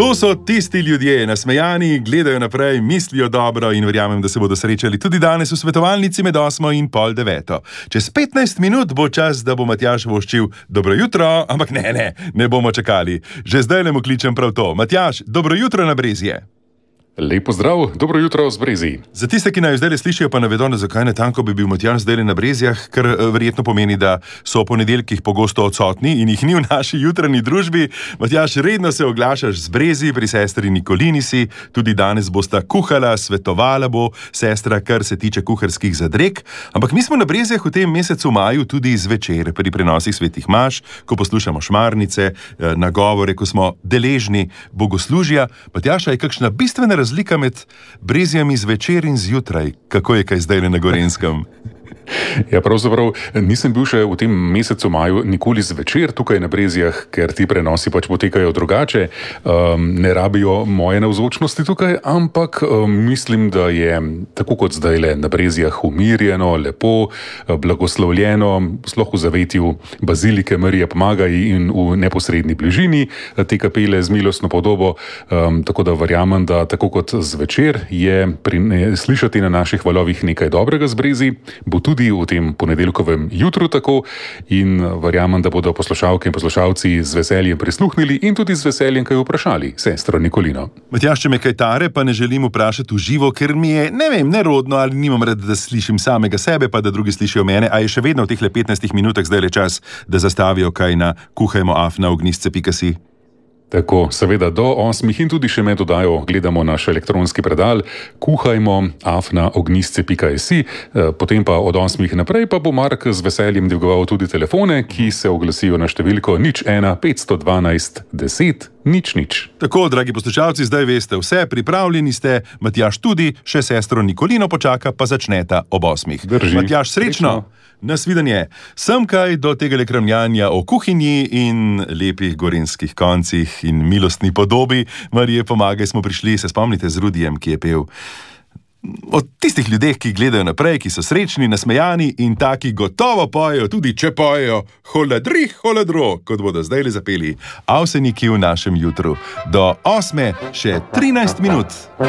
To so tisti ljudje, nasmejani, gledajo naprej, mislijo dobro in verjamem, da se bodo srečali tudi danes v svetovalnici med 8 in pol 9. Čez 15 minut bo čas, da bo Matjaž voščil dobro jutro, ampak ne bomo čakali. Že zdaj le mu kličem prav to. Matjaž, dobro jutro na Brezje. Lepo zdrav, dobro jutro z Brezij. Za tiste, ki naj zdaj le slišijo, pa ne vedo, zakaj natanko bi bil Matjaž zdaj le na Brezjah, ker verjetno pomeni, da so po nedeljkih pogosto odsotni in jih ni v naši jutranji družbi. Matjaž, redno se oglašaš z Brezij, pri sestri Nikolini si, tudi danes bosta kuhala, svetovala bo sestra, kar se tiče kuharskih zadreg. Ampak mi smo na Brezjah v tem mesecu maju tudi zvečer pri prenosih svetih maš, ko poslušamo šmarnice, nagovore, ko smo deležni bogoslužja. Matjaž, je kakšna bistvena razlika med Brezjami zvečer in zjutraj? Kako je kaj zdaj na Gorenjskem? Ja, pravzaprav nisem bil še v tem mesecu maju nikoli zvečer tukaj na Brezjah, ker ti prenosi pač potekajo drugače, ne rabijo moje navzočnosti tukaj, ampak mislim, da je tako kot zdaj le na Brezjah umirjeno, lepo, blagoslovljeno, sploh v zavetju bazilike Marije Pomagaj in v neposredni bližini te kapele z milostno podobo, tako da verjamem, da tako kot zvečer je slišati na naših valovih nekaj dobrega z Brezij, bo tudi v tem ponedeljkovem jutru tako in verjamem, da bodo poslušalke in poslušalci z veseljem prisluhnili in tudi z veseljem kaj vprašali sestro Nikolino. Matjaž, če me kaj tare, pa ne želim vprašati v živo, ker mi je, nerodno ali nimam rad, da slišim samega sebe, pa da drugi slišijo mene, a je še vedno v teh 15 minutah zdaj le čas, da zastavijo kaj na kuhajmoafna.ognisce.si. Tako, seveda do 8 in tudi še med dodajo gledamo naš elektronski predal kuhajmoafna.ognisce.si, potem pa od 8 naprej pa bo Mark z veseljem dvigoval tudi telefone, ki se oglasijo na številko 01 512 10 00. Tako, dragi poslušalci, zdaj veste vse, pripravljeni ste, Matjaž tudi, še sestro Nikolino počaka, pa začneta ob 8. Drži. Matjaž, srečno! Nasvidenje. Sem kaj do tega lekramljanja o kuhinji in lepih gorenjskih koncih in milostni podobi Marije Pomagaj smo prišli, se spomnite, z Rudijem, ki je pel. Od tistih ljudeh, ki gledajo naprej, ki so srečni, nasmejani in taki gotovo pojejo, tudi če pojejo holadri, holadro, kot bodo zdaj le zapeli avseniki v našem jutru. Do 8 še 13 minut.